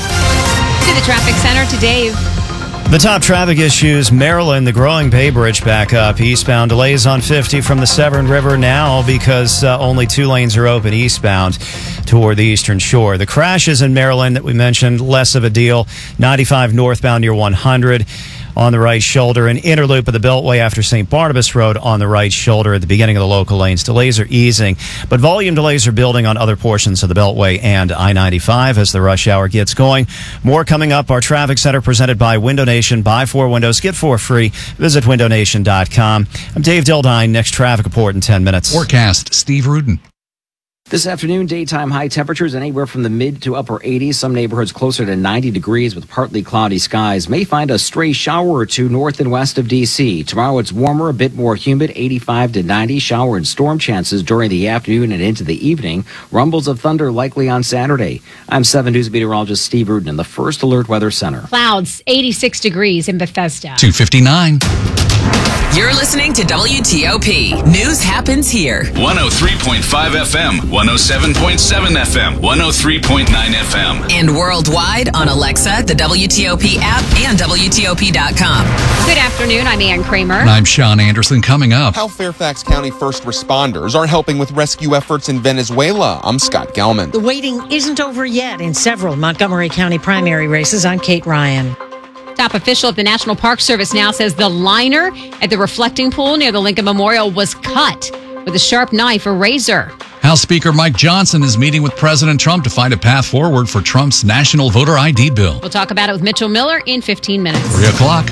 To the traffic center to Dave. The top traffic issues, Maryland, the growing Bay Bridge back up. Eastbound delays on fifty from the Severn River now because uh, only two lanes are open eastbound toward the Eastern Shore. The crashes in Maryland that we mentioned, less of a deal. ninety-five northbound near one hundred. On the right shoulder, an inner loop of the Beltway after Saint Barnabas Road on the right shoulder at the beginning of the local lanes. Delays are easing, but volume delays are building on other portions of the Beltway and I ninety-five as the rush hour gets going. More coming up. Our traffic center presented by Window Nation. Buy four windows, get four free. Visit window nation dot com. I'm Dave Dildine. Next traffic report in ten minutes. Forecast, Steve Rudin. This afternoon, daytime high temperatures anywhere from the mid to upper eighties. Some neighborhoods closer to ninety degrees with partly cloudy skies. May find a stray shower or two north and west of D C. Tomorrow it's warmer, a bit more humid, eighty-five to ninety. Shower and storm chances during the afternoon and into the evening. Rumbles of thunder likely on Saturday. I'm seven News meteorologist Steve Rudin in the First Alert Weather Center. Clouds, eighty-six degrees in Bethesda. two fifty-nine. You're listening to W T O P. News happens here. one oh three point five F M, one oh seven point seven F M, one oh three point nine F M. And worldwide on Alexa, the W T O P app, and W T O P dot com. Good afternoon. I'm Ann Kramer. And I'm Sean Anderson. Coming up, how Fairfax County first responders are helping with rescue efforts in Venezuela. I'm Scott Gelman. The waiting isn't over yet in several Montgomery County primary races. I'm Kate Ryan. Top official at the National Park Service now says the liner at the reflecting pool near the Lincoln Memorial was cut with a sharp knife or razor. House Speaker Mike Johnson is meeting with President Trump to find a path forward for Trump's national voter I D bill. We'll talk about it with Mitchell Miller in fifteen minutes. Three o'clock.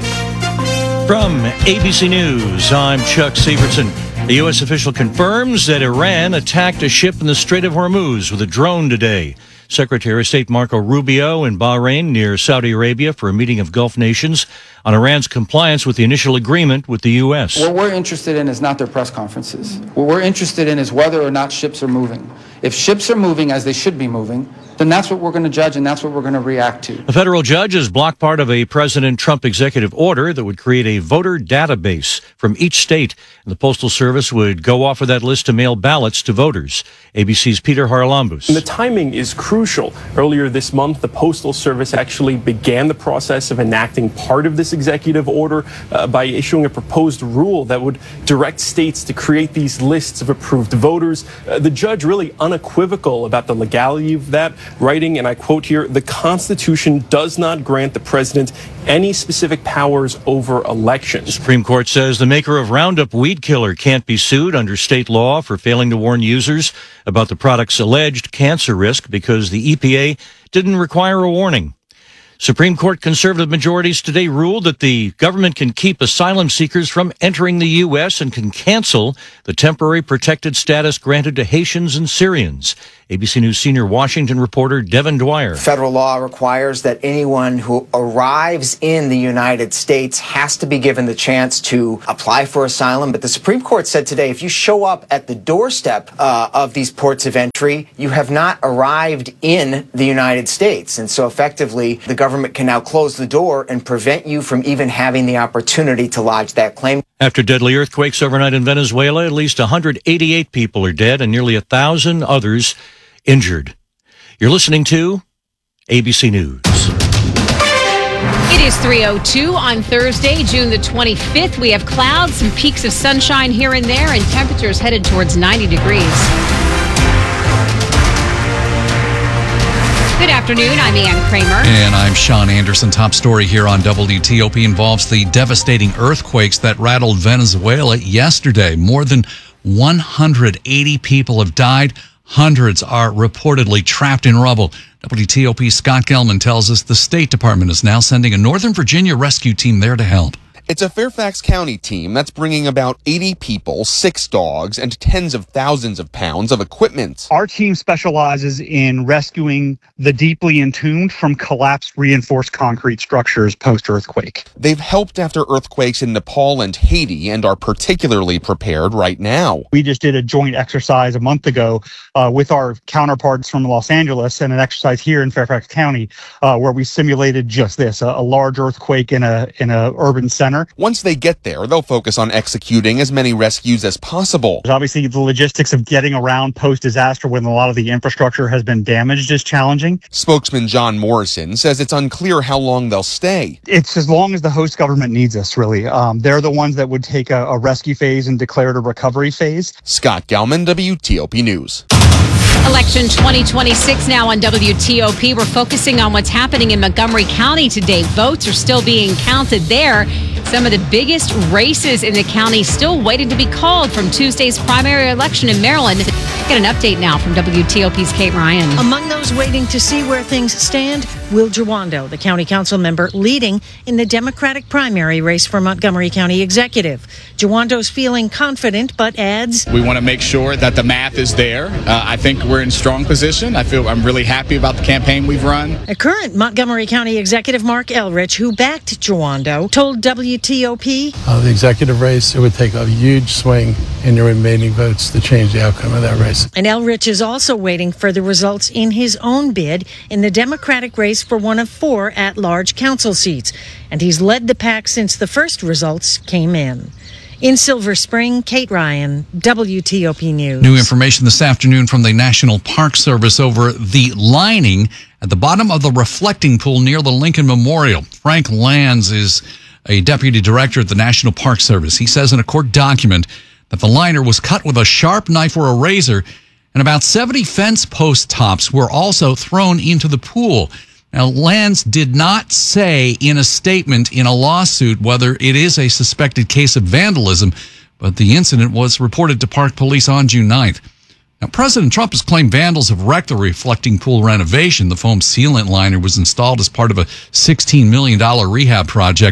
From A B C News, I'm Chuck Severson. A U S official confirms that Iran attacked a ship in the Strait of Hormuz with a drone today. Secretary of State Marco Rubio in Bahrain near Saudi Arabia for a meeting of Gulf nations on Iran's compliance with the initial agreement with the U S. What we're interested in is not their press conferences. What we're interested in is whether or not ships are moving. If ships are moving as they should be moving, then that's what we're going to judge and that's what we're going to react to. A federal judge has blocked part of a President Trump executive order that would create a voter database from each state, and the Postal Service would go off of that list to mail ballots to voters. A B C's Peter Haralambous. And the timing is crucial. Earlier this month, the Postal Service actually began the process of enacting part of this executive order uh, by issuing a proposed rule that would direct states to create these lists of approved voters. Uh, the judge really unequivocal about the legality of that, writing, and I quote here, "The Constitution does not grant the president any specific powers over elections." The Supreme Court says the maker of Roundup weed killer can't be sued under state law for failing to warn users about the product's alleged cancer risk because the E P A didn't require a warning. Supreme Court conservative majorities today ruled that the government can keep asylum seekers from entering the U S and can cancel the temporary protected status granted to Haitians and Syrians. A B C News senior Washington reporter Devin Dwyer. Federal law requires that anyone who arrives in the United States has to be given the chance to apply for asylum. But the Supreme Court said today, if you show up at the doorstep uh, of these ports of entry, you have not arrived in the United States. And so effectively, the government can now close the door and prevent you from even having the opportunity to lodge that claim. After deadly earthquakes overnight in Venezuela, at least one hundred eighty-eight people are dead and nearly one thousand others injured. You're listening to A B C News. It is three oh two on Thursday, June the twenty-fifth. We have clouds, some peaks of sunshine here and there, and temperatures headed towards ninety degrees. Good afternoon. I'm Ann Kramer. And I'm Sean Anderson. Top story here on W T O P involves the devastating earthquakes that rattled Venezuela yesterday. More than one hundred eighty people have died. Hundreds are reportedly trapped in rubble. W T O P's Scott Gelman tells us the State Department is now sending a Northern Virginia rescue team there to help. It's a Fairfax County team that's bringing about eighty people, six dogs, and tens of thousands of pounds of equipment. Our team specializes in rescuing the deeply entombed from collapsed reinforced concrete structures post-earthquake. They've helped after earthquakes in Nepal and Haiti and are particularly prepared right now. We just did a joint exercise a month ago uh, with our counterparts from Los Angeles and an exercise here in Fairfax County uh, where we simulated just this, a, a large earthquake in a in a urban center. Once they get there, they'll focus on executing as many rescues as possible. Obviously, the logistics of getting around post-disaster when a lot of the infrastructure has been damaged is challenging. Spokesman John Morrison says it's unclear how long they'll stay. It's as long as the host government needs us, really. Um, they're the ones that would take a, a rescue phase and declare it a recovery phase. Scott Gelman, W T O P News. Election twenty twenty-six now on W T O P. We're focusing on what's happening in Montgomery County today. Votes are still being counted there. Some of the biggest races in the county still waiting to be called from Tuesday's primary election in Maryland. Get an update now from W T O P's Kate Ryan. Among those waiting to see where things stand, Will Jawando, the county council member leading in the Democratic primary race for Montgomery County Executive. Jawando's feeling confident, but adds, we want to make sure that the math is there. Uh, I think we're in strong position. I feel I'm really happy about the campaign we've run. A current Montgomery County Executive, Mark Elrich, who backed Jawando, told W T O P, uh, the executive race, it would take a huge swing in the remaining votes to change the outcome of that race. And Elrich is also waiting for the results in his own bid in the Democratic race for one of four at-large council seats. And he's led the pack since the first results came in. In Silver Spring, Kate Ryan, W T O P News. New information this afternoon from the National Park Service over the lining at the bottom of the reflecting pool near the Lincoln Memorial. Frank Lands is a deputy director at the National Park Service. He says in a court document that the liner was cut with a sharp knife or a razor, and about seventy fence post tops were also thrown into the pool. Now, Lands did not say in a statement in a lawsuit whether it is a suspected case of vandalism, but the incident was reported to Park Police on June ninth. Now, President Trump has claimed vandals have wrecked the reflecting pool renovation. The foam sealant liner was installed as part of a sixteen million dollars rehab project.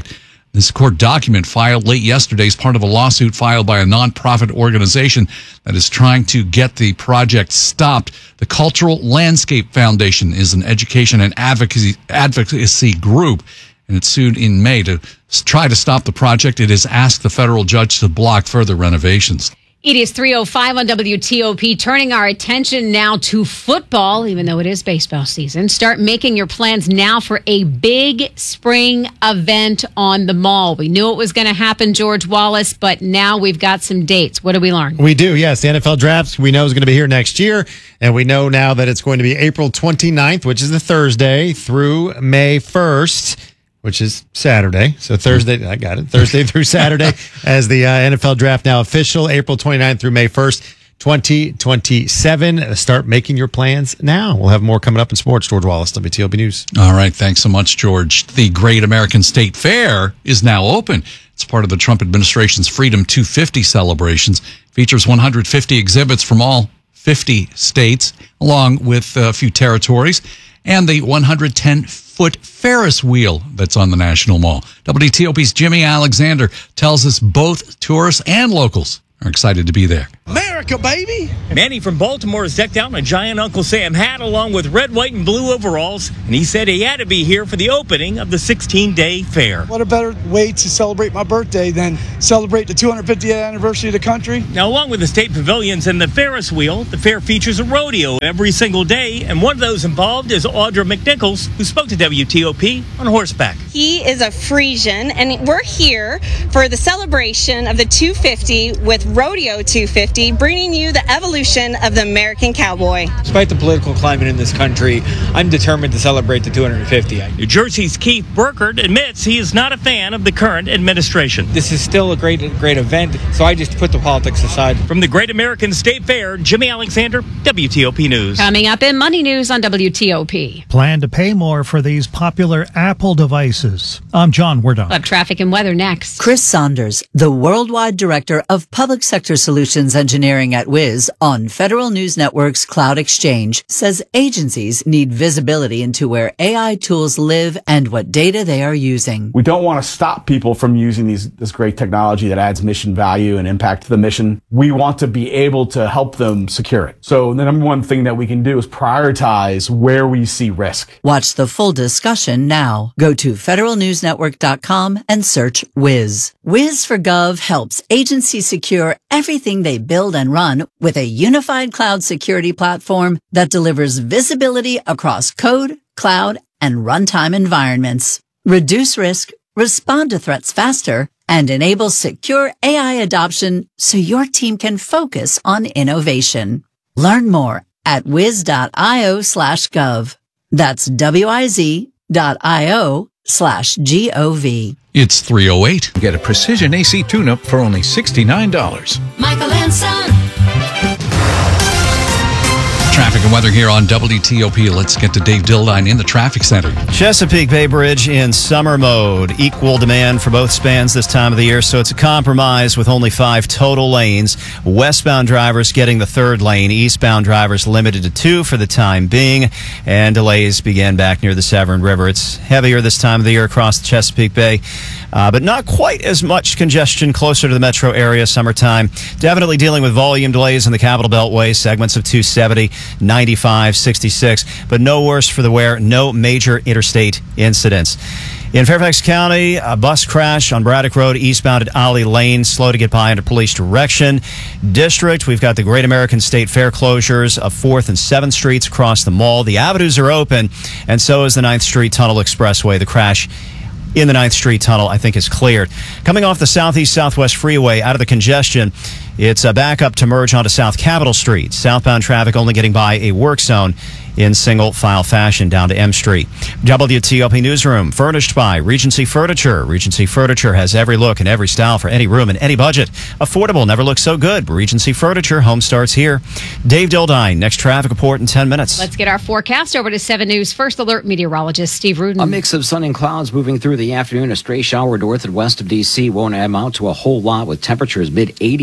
This court document filed late yesterday is part of a lawsuit filed by a nonprofit organization that is trying to get the project stopped. The Cultural Landscape Foundation is an education and advocacy, advocacy group, and it sued in May to try to stop the project. It has asked the federal judge to block further renovations. It is three oh five on W T O P, turning our attention now to football, even though it is baseball season. Start making your plans now for a big spring event on the mall. We knew it was going to happen, George Wallace, but now we've got some dates. What do we learn? We do, yes. The N F L draft we know is going to be here next year, and we know now that it's going to be April twenty-ninth, which is the Thursday, through May first. Which is Saturday. So Thursday, I got it. Thursday through Saturday as the uh, N F L draft now official, April twenty-ninth through May first, twenty twenty-seven. Start making your plans now. We'll have more coming up in sports. George Wallace, W T O P News. All right. Thanks so much, George. The Great American State Fair is now open. It's part of the Trump administration's Freedom two fifty celebrations. Features one hundred fifty exhibits from all fifty states, along with a few territories, and the one hundred ten foot Ferris wheel that's on the National Mall. W T O P's Jimmy Alexander tells us both tourists and locals are excited to be there. America, baby! Manny from Baltimore is decked out in a giant Uncle Sam hat along with red, white, and blue overalls, and he said he had to be here for the opening of the sixteen-day fair. What a better way to celebrate my birthday than celebrate the two hundred fiftieth anniversary of the country. Now, along with the state pavilions and the Ferris wheel, the fair features a rodeo every single day, and one of those involved is Audra McNichols, who spoke to W T O P on horseback. He is a Frisian, and we're here for the celebration of the two fifty with Rodeo two fifty, bringing you the evolution of the American cowboy. Despite the political climate in this country, I'm determined to celebrate the two hundred fifty. New Jersey's Keith Burkhardt admits he is not a fan of the current administration. This is still a great, great event, so I just put the politics aside. From the Great American State Fair, Jimmy Alexander, W T O P News. Coming up in Money News on W T O P. Plan to pay more for these popular Apple devices. I'm John Werdon. Up traffic and weather next. Chris Saunders, the Worldwide Director of Public Sector Solutions Engineering at Wiz on Federal News Network's Cloud Exchange, says agencies need visibility into where A I tools live and what data they are using. We don't want to stop people from using these, this great technology that adds mission value and impact to the mission. We want to be able to help them secure it. So the number one thing that we can do is prioritize where we see risk. Watch the full discussion now. Go to federal news network dot com and search Wiz. Wiz for Gov helps agencies secure everything they build and run with a unified cloud security platform that delivers visibility across code, cloud, and runtime environments. Reduce risk, respond to threats faster, and enable secure A I adoption so your team can focus on innovation. Learn more at wiz.io slash gov. That's W-I-Z dot I-O slash G-O-V. It's three oh eight. Get a precision A C tune-up for only sixty-nine dollars. Michael and Son. Traffic and weather here on W T O P. Let's get to Dave Dildine in the traffic center. Chesapeake Bay Bridge in summer mode. Equal demand for both spans this time of the year, so it's a compromise with only five total lanes. Westbound drivers getting the third lane. Eastbound drivers limited to two for the time being. And delays began back near the Severn River. It's heavier this time of the year across the Chesapeake Bay. Uh, but not quite as much congestion closer to the metro area summertime. Definitely dealing with volume delays in the Capital Beltway, segments of two seventy, ninety-five, sixty-six, but no worse for the wear, no major interstate incidents. In Fairfax County, a bus crash on Braddock Road, eastbound at Ollie Lane, slow to get by under police direction. District, we've got the Great American State Fair closures of fourth and seventh Streets across the mall. The avenues are open, and so is the ninth Street Tunnel Expressway. The crash in the ninth Street Tunnel, I think, is cleared. Coming off the Southeast Southwest Freeway out of the congestion, it's a back up to merge onto South Capitol Street. Southbound traffic only getting by a work zone in single file fashion down to M Street. W T O P Newsroom, furnished by Regency Furniture. Regency Furniture has every look and every style for any room and any budget. Affordable, never looks so good. Regency Furniture, home starts here. Dave Dildine, next traffic report in ten minutes. Let's get our forecast over to seven News First Alert meteorologist Steve Rudin. A mix of sun and clouds moving through the afternoon. A stray shower north and west of D C won't amount to a whole lot, with temperatures mid eighties to around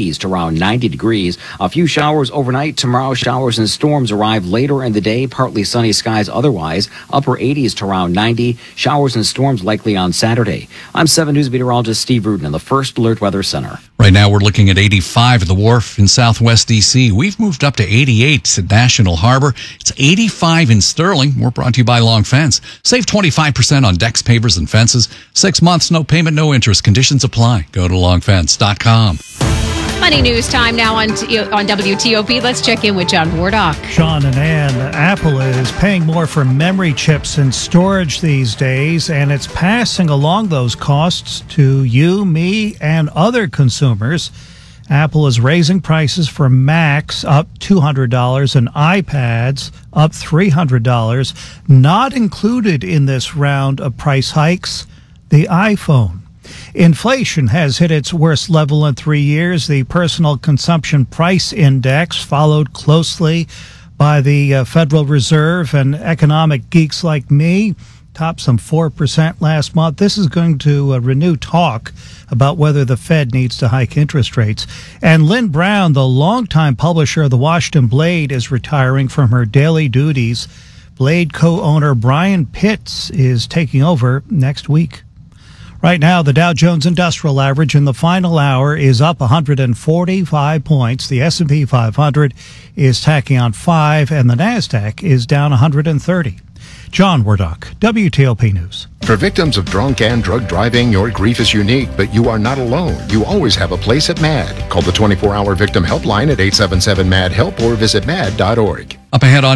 around ninety degrees. A few showers overnight. Tomorrow, showers and storms arrive later in the day. Partly sunny skies otherwise. Upper eighties to around ninety. Showers and storms likely on Saturday. I'm seven News meteorologist Steve Rudin in the First Alert Weather Center. Right now, we're looking at eighty-five at the Wharf in Southwest D C. We've moved up to eighty-eight at National Harbor. It's eighty-five in Sterling. We're brought to you by Long Fence. Save twenty-five percent on decks, pavers, and fences. Six months, no payment, no interest. Conditions apply. Go to long fence dot com. Money news time now on T- on W T O P. Let's check in with John Wardock. John and Ann, Apple is paying more for memory chips and storage these days, and it's passing along those costs to you, me, and other consumers. Apple is raising prices for Macs up two hundred dollars and iPads up three hundred dollars. Not included in this round of price hikes, the iPhone. Inflation has hit its worst level in three years. The Personal Consumption Price Index, followed closely by the uh, Federal Reserve and economic geeks like me, topped some four percent last month. This is going to uh, renew talk about whether the Fed needs to hike interest rates. And Lynn Brown, the longtime publisher of the Washington Blade, is retiring from her daily duties. Blade co-owner Brian Pitts is taking over next week. Right now, the Dow Jones Industrial Average in the final hour is up one hundred forty-five points. The S and P five hundred is tacking on five, and the NASDAQ is down one hundred thirty. John Wardock, W T O P News. For victims of drunk and drug driving, your grief is unique, but you are not alone. You always have a place at MAD. Call the twenty-four hour victim helpline at eight seven seven MAD HELP or visit mad dot org. Up ahead on